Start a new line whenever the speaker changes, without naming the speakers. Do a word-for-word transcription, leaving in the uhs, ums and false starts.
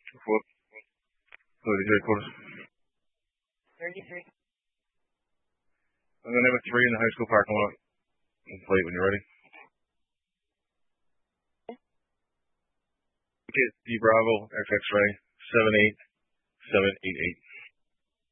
What? thirty-three headquarters.
thirty-three.
I'm going to have a three in the high school parking lot. And plate when you're ready. Okay, D Bravo, X X-ray, seven eight seven eight eight.